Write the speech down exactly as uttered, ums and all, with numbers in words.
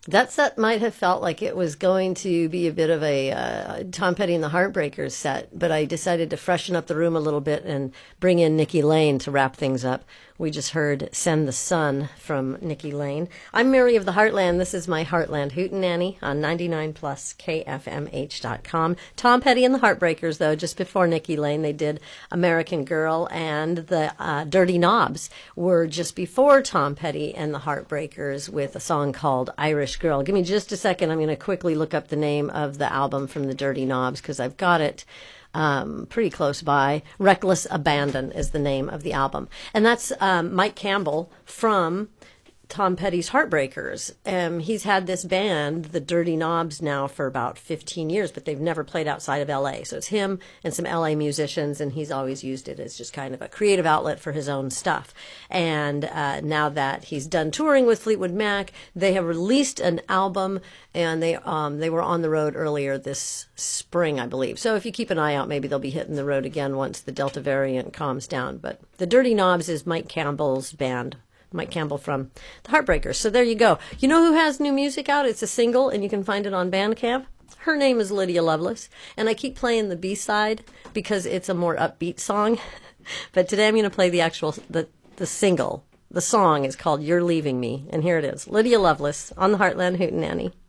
That set might have felt like it was going to be a bit of a uh, Tom Petty and the Heartbreakers set, but I decided to freshen up the room a little bit and bring in Nikki Lane to wrap things up. We just heard Send the Sun from Nikki Lane. I'm Mary of the Heartland. This is my Heartland Hootenanny on ninety-nine plus K F M H dot com. Tom Petty and the Heartbreakers, though, just before Nikki Lane, they did American Girl, and the uh, Dirty Knobs were just before Tom Petty and the Heartbreakers with a song called Irish Girl. Give me just a second. I'm going to quickly look up the name of the album from the Dirty Knobs because I've got it um, pretty close by. Reckless Abandon is the name of the album. And that's um, Mike Campbell from Tom Petty's Heartbreakers. Um, he's had this band, the Dirty Knobs, now for about fifteen years, but they've never played outside of L A. So it's him and some L A musicians, and he's always used it as just kind of a creative outlet for his own stuff. And uh, now that he's done touring with Fleetwood Mac, they have released an album, and they um, they were on the road earlier this spring, I believe. So if you keep an eye out, maybe they'll be hitting the road again once the Delta variant calms down. But the Dirty Knobs is Mike Campbell's band. Mike Campbell from the Heartbreakers. So there you go. You know who has new music out? It's a single, and you can find it on Bandcamp. Her name is Lydia Lovelace, and I keep playing the B-side because it's a more upbeat song. But today I'm going to play the actual, the, the single. The song is called You're Leaving Me, and here it is. Lydia Lovelace on the Heartland Hootenanny.